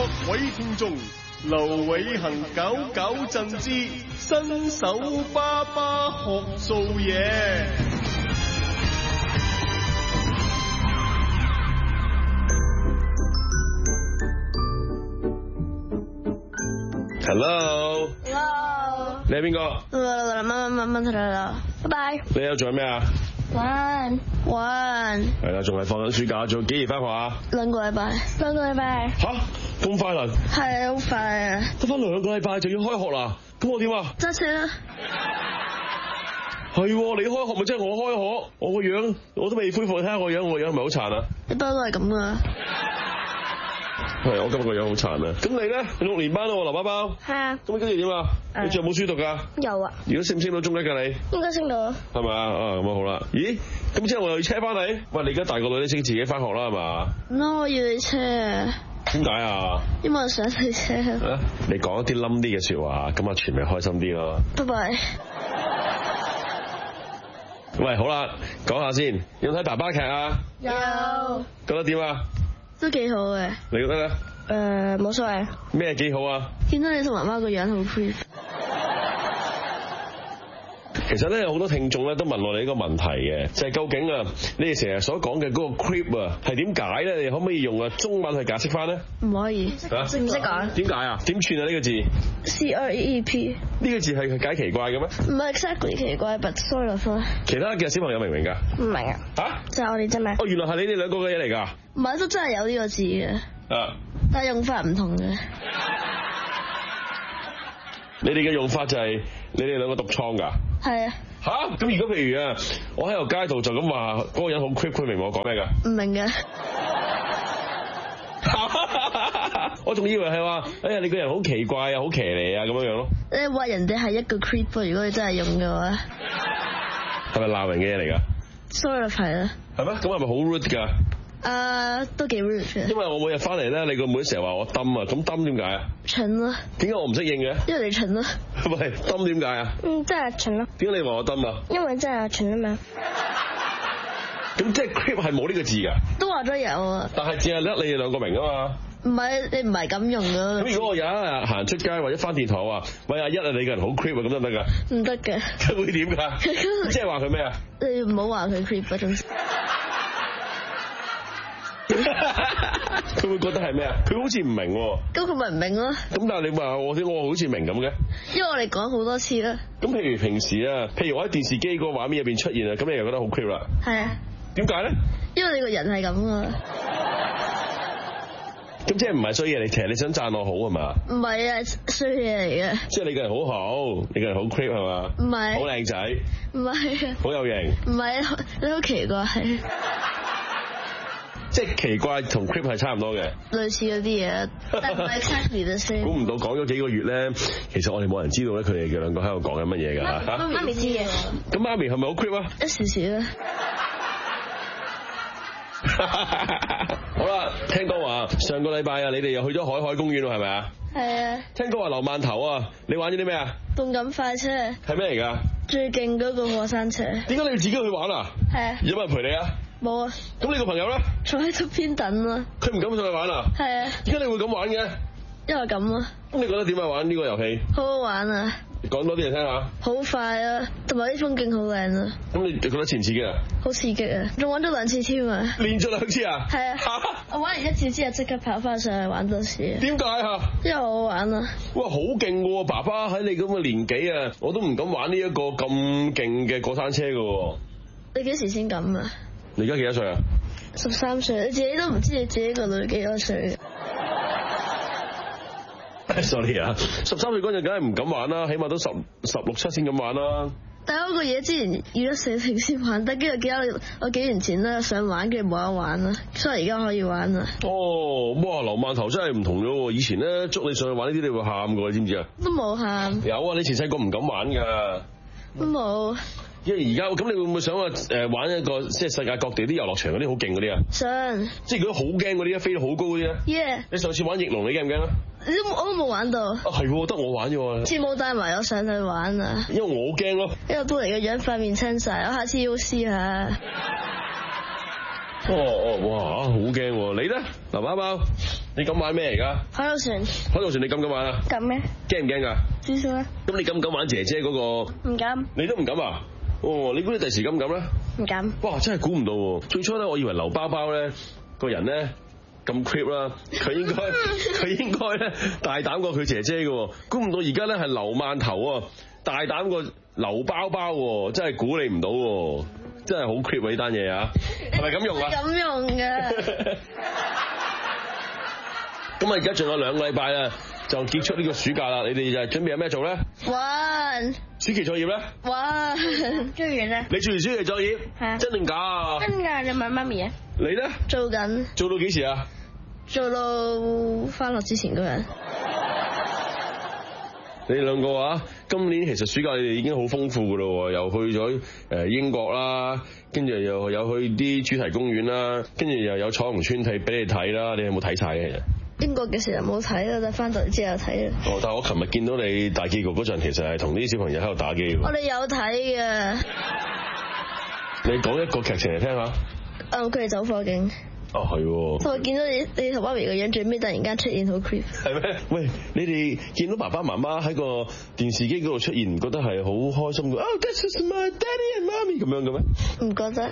各位聽眾，劉偉恒搞搞震之新手爸爸學做嘢。Hello， 你係邊個？ 拜拜。 你喺度做咩啊？ 玩。 係啦，仲係放緊暑假，仲幾時翻學啊 ？2個禮拜。 吓？咁快啦？ 係啊，好快啊！ 得翻2個禮拜就要開學啦，咁我點啊？ 揸車啦。 係，你開學咪即係我開學，我個樣我都未恢復，睇下我樣係咪好殘啊？ 你不嬲都係咁噶。 係，我今日個樣好殘啊！咁你咧？你6年班咯，劉包包。 係啊。 咁你跟住點啊？你仲有冇書讀噶？ 有啊。 如果升唔升到中一噶你？ 應該升到。 係咪啊？咁啊好啦。咦？咁之後我又要車翻你？喂，你而家大個女，你識自己翻學啦係嘛？ 我要你車啊。 點解啊？ 因為我想你車。 你講一啲冧啲嘅說話，咁阿全咪開心啲咯。 拜拜。 喂，好啦，講下先，有冇睇爸爸劇啊？ 有。 覺得點啊？ 都幾好嘅。 你覺得咧？ 冇所謂。 咩幾好啊？ 見到你同媽媽個樣好 creep。 其實咧有好多聽眾咧都問我哋呢個問題嘅，就係究竟啊，你哋成日所講嘅嗰個 creep 啊，係點解咧？你可唔可以用中文去解釋翻咧？ 唔可以。識唔識講？ 點解啊？點串啊？呢個字 CREEP。呢個字係解奇怪嘅咩？ 唔係 exactly 奇怪 ，but sort of。 其他嘅小朋友明唔明㗎？ 唔明啊。就係我哋啫咩？ 原來係你哋兩個嘅嘢嚟㗎。 唔係，都真係有呢個字嘅。但係用法唔同嘅。 你哋嘅用法就係你哋兩個獨創㗎。係啊。吓？咁如果譬如啊，我喺條街度就咁話嗰個人好 creep，佢明我講咩㗎？ 唔明嘅。 我仲以為係話，哎呀你個人好奇怪啊，好騎呢啊咁樣樣咯。你話人哋係一個 creep，如果你真係用嘅話， 係咪鬧人嘅嘢嚟㗎 ？Sort of 係啦。係咩？ 咁係咪好 rude 㗎？ 都幾 rude 嘅。因為我每日翻嚟咧，你個妹成日話我dumb啊，咁dumb點解啊？ 蠢咯。點解我唔適應嘅？ 因為你蠢咯。 喂，dumb點解啊？真係蠢咯。 點解你話我dumb啊？因為真係蠢啊嘛。咁即係 creep 係冇呢個字㗎？都話咗有啊。但係只係得你哋兩個明啊嘛。 唔係，你唔係咁用㗎。 咁如果我有一日行出街或者翻電台話，喂阿一啊，你個人好 creep 啊，咁得唔得㗎？唔得嘅。佢會點㗎？即係話佢咩啊？你唔好話佢 creep 啊，總之。佢會覺得係咩啊？佢好似唔明喎。咁佢咪唔明咯？咁但係你話我好似明咁嘅？因為我哋講好多次啦。咁譬如平時啊，譬如我喺電視機個畫面入邊出現啊，咁你又覺得好 creep 啦？係啊。點解咧？因為你個人係咁啊。咁即係唔係衰嘢嚟？其實你想讚我好係嘛？唔係啊，衰嘢嚟嘅。即係你個人好好，你個人好 creep 係嘛？唔係。好靚仔。唔係啊。好有型。唔係，你好奇怪。即係奇怪同 creep 係差唔多嘅，類似嗰啲嘢，但唔係 exactly the same。估唔到講咗幾個月咧，其實我哋冇人知道咧，佢哋兩個喺度講緊乜嘢㗎嚇。媽咪知嘅。咁媽咪係咪好 creep 啊？一時時啦。好啦，聽講話上個禮拜啊，你哋又去咗海海公園喎，係咪啊？係啊。聽講話流饅頭啊，你玩咗啲咩啊？動感快車。係咩嚟㗎？最勁嗰個過山車。點解你要自己去玩啊？係啊。有冇人陪你啊？冇啊。咁你個朋友咧？坐喺側邊等啦。佢唔敢上去玩啊？係啊。點解你會咁玩嘅？因為咁啊。咁你覺得點啊？玩呢個遊戲？好好玩啊！講多啲嚟聽下。好快啊，同埋啲風景好靚啊。咁你覺得刺唔刺激啊？好刺激啊！仲玩咗2次添啊！練咗2次啊？係啊。我玩完1次之後即刻跑翻上去玩多次。點解啊？因為好好玩啊。哇，好勁喎！爸爸喺你咁嘅年紀啊，我都唔敢玩呢一個咁勁嘅過山車噶。你幾時先敢啊？你而家幾多歲啊？13歲，你自己都唔知你自己個女幾多歲。sorry 啊，13歲嗰陣梗係唔敢玩啦，起碼都16、17先敢玩啦。但係嗰個嘢之前要咗4年先玩得，跟住記得我幾年前咧想玩，跟住冇得玩啦，所以而家可以玩啦。哦，哇，流饅頭真係唔同咗喎！以前咧捉你上去玩呢啲，你會喊噶，你知唔知啊？都冇喊。有啊，你以前細個唔敢玩噶。都冇。因為而家咁，你會唔會想話玩一個即係世界各地啲遊樂場嗰啲好勁嗰啲啊？想。即係如果好驚嗰啲，飛到好高嗰啲啊？ Yeah。你上次玩翼龍，你驚唔驚啊？我都冇玩到。啊係，得我玩啫喎。次冇帶埋我上去玩啊。因為我驚咯。因為都嚟個樣塊面青晒，我下次要試下。哇，好驚喎！你咧，劉包包？ 你敢玩咩嚟噶？ 海盜船。 海盜船你敢唔敢玩啊？ 敢咩？ 驚唔驚噶？ 少少啦。 咁你敢唔敢玩姐姐嗰個？ 唔敢。 你都唔敢啊？哦，你估你第時敢唔敢咧？ 唔敢。 哇，真係估唔到喎！最初咧，我以為劉包包咧個人咧咁 creep 啦，佢應該咧大膽過佢姐姐嘅，估唔到而家咧係劉饅頭啊，大膽過劉包包，真係估你唔到，真係好 creep 呢單嘢啊！係咪咁用啊？ 咁用嘅。 咁啊，而家仲有2個禮拜啦，就結束呢個暑假啦。你哋就準備有咩做咧？ 玩。 暑期作業咧？ 玩。做完啦。 你做完暑期作業？ 係啊。 真定假啊？ 真㗎，你問媽咪啊。 你咧？ 做緊。做到幾時啊？ 做到返學之前嗰日。 你哋兩個啊，今年其實暑假你哋已經好豐富噶咯，又去咗英國啦，跟住又有去啲主題公園啦，跟住又有彩虹村睇俾你睇啦，你有冇睇晒嘅？英國嘅時候冇睇啦，但係翻到嚟之後睇啦。哦，但係我琴日見到你大結局嗰陣，其實係同啲小朋友喺度打機。我哋有睇嘅。你講一個劇情嚟聽下。佢哋走火警。哦，係喎。我見到你同媽咪個樣最尾突然間出現好 creep。係咩？喂，你哋見到爸爸媽媽喺個電視機嗰度出現，覺得係好開心嘅。Oh, this is my daddy and mommy 咁樣嘅咩？唔覺得。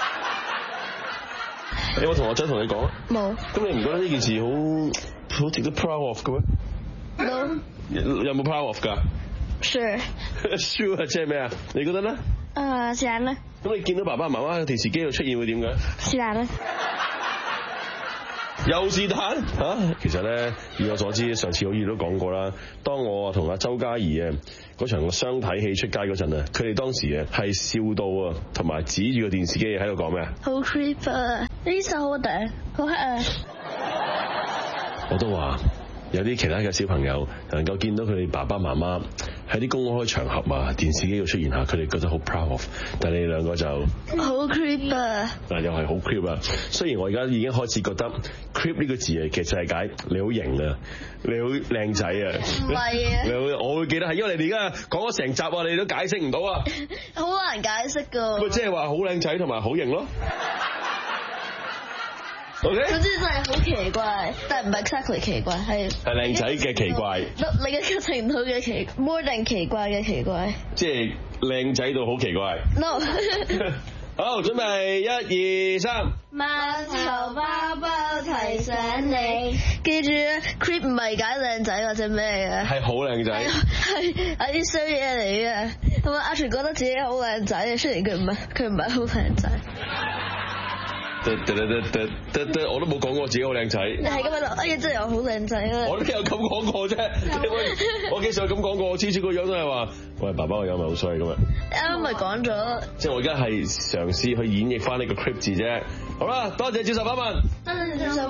有冇同學仔同你講啊？冇。咁你唔覺得呢件事好值得 proud of 嘅咩 ？No。有冇 proud of 㗎 ？Sure。Sure 即係咩啊？你覺得咧？是但啦。咁你見到爸爸媽媽喺電視機度出現會點嘅？是但啦。又是但嚇，其實咧，以我所知，上次好似都講過啦。當我同阿周嘉怡啊嗰場個雙體戲出街嗰陣啊，佢哋當時啊係笑到啊，同埋指住個電視機喺度講咩啊？好 creep 啊！呢首好頂，好黑啊！我都話有啲其他嘅小朋友能夠見到佢哋爸爸媽媽喺啲公開場合啊，電視機度出現下，佢哋覺得好 proud of， 但係你哋兩個就好 creep 啊！嗱，又係好 creep 啊！雖然我而家已經開始覺得 creep 呢個字啊，其實係解你好型啊，你好靚仔啊，唔係啊，我會記得係因為你哋而家講咗成集啊，你都解釋唔到啊，好難解釋噶。咪即係話好靚仔同埋好型咯。OK，總之真係好奇怪，但係唔係 exactly 奇怪，係靚仔嘅奇怪。你嘅程度嘅奇 more than 奇怪嘅奇怪，即係靚仔到好奇怪。No， 好，準備1、2、3。饅頭包包提醒你，記住 creep 唔係解靚仔或者咩嘅，係好靚仔，係啲衰嘢嚟嘅。同埋阿全覺得自己好靚仔，雖然佢唔係好靚仔。我都冇講過自己好靚仔。你係咁樣諗，哎呀真係好靚仔啊！我都有咁講過啫。我幾時有咁講過？我次次個樣都係話，喂，爸爸個樣咪好衰咁啊！啱啱咪講咗。即係我而家係嘗試去演繹翻呢個 creep 字啫。好啦，多謝接受訪問。多謝接受。